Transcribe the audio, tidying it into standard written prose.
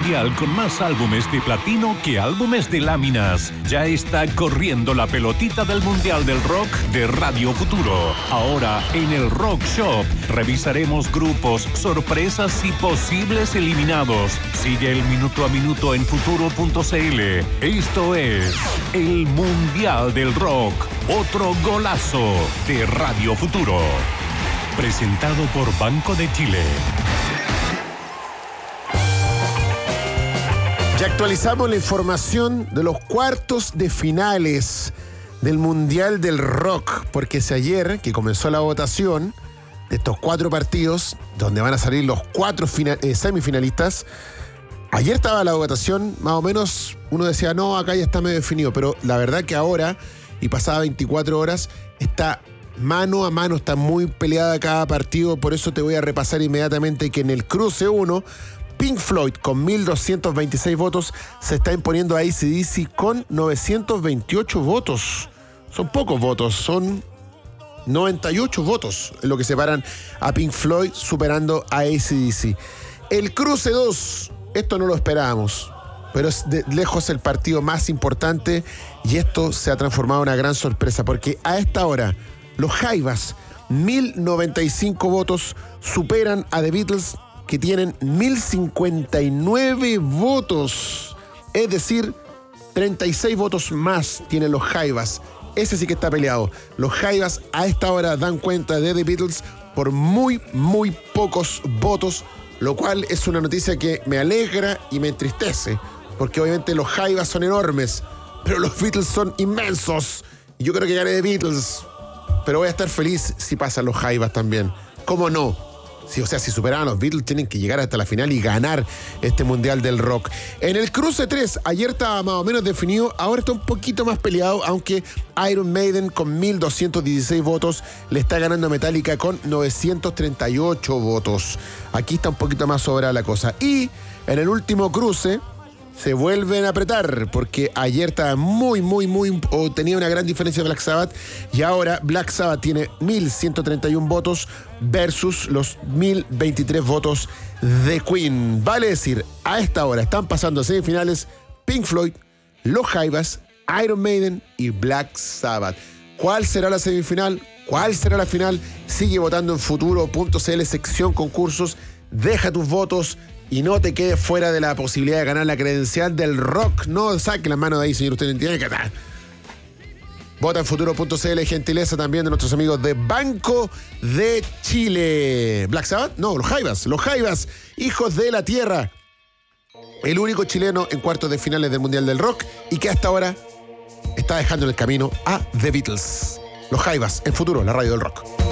mundial con más álbumes de platino que álbumes de láminas. Ya está corriendo la pelotita del Mundial del Rock de Radio Futuro. Ahora en el Rock Shop revisaremos grupos, sorpresas y posibles eliminados. Sigue el minuto a minuto en futuro.cl. Esto es el Mundial del Rock. Otro golazo de Radio Futuro. Presentado por Banco de Chile. Ya actualizamos la información de los cuartos de finales del Mundial del Rock, porque es ayer que comenzó la votación de estos 4 partidos, donde van a salir los 4 semifinalistas. Ayer estaba la votación, más o menos, uno decía, no, acá ya está medio definido, pero la verdad que ahora, y pasada 24 horas, está mano a mano, está muy peleada cada partido, por eso te voy a repasar inmediatamente que en el cruce 1, Pink Floyd con 1.226 votos se está imponiendo a AC/DC con 928 votos. Son pocos votos, son 98 votos en lo que separan a Pink Floyd superando a AC/DC. El cruce 2, esto no lo esperábamos, pero es de lejos el partido más importante y esto se ha transformado en una gran sorpresa porque a esta hora los Jaivas, 1.095 votos, superan a The Beatles que tienen 1.059 votos. Es decir, 36 votos más tienen los Jaivas. Ese sí que está peleado. Los Jaivas a esta hora dan cuenta de The Beatles por muy, muy pocos votos, lo cual es una noticia que me alegra y me entristece, porque obviamente los Jaivas son enormes, pero los Beatles son inmensos. Y yo creo que gane The Beatles, pero voy a estar feliz si pasan los Jaivas también. ¿Cómo no? Sí, o sea, si superaban a los Beatles, tienen que llegar hasta la final y ganar este Mundial del Rock. En el cruce 3, ayer estaba más o menos definido, ahora está un poquito más peleado, aunque Iron Maiden con 1.216 votos le está ganando a Metallica con 938 votos. Aquí está un poquito más sobrada la cosa. Y en el último cruce se vuelven a apretar, porque ayer estaba tenía una gran diferencia Black Sabbath, y ahora Black Sabbath tiene 1.131 votos versus los 1.023 votos de Queen. Vale decir, a esta hora están pasando a semifinales Pink Floyd, los Jaivas, Iron Maiden y Black Sabbath. ¿Cuál será la semifinal? ¿Cuál será la final? Sigue votando en futuro.cl, sección concursos, deja tus votos y no te quedes fuera de la posibilidad de ganar la credencial del rock. No saque las manos de ahí, señor. Usted no tiene que estar. Vota en futuro.cl, gentileza también de nuestros amigos de Banco de Chile. ¿Black Sabbath? No, los Jaivas. Los Jaivas, hijos de la tierra. El único chileno en cuartos de finales del Mundial del Rock y que hasta ahora está dejando en el camino a The Beatles. Los Jaivas, en futuro, la radio del rock.